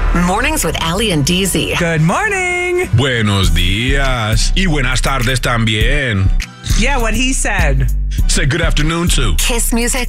Mornings with Ali and DZ. Good morning. Buenos días. Y buenas tardes también. Yeah, what he said. Say good afternoon to Kiss music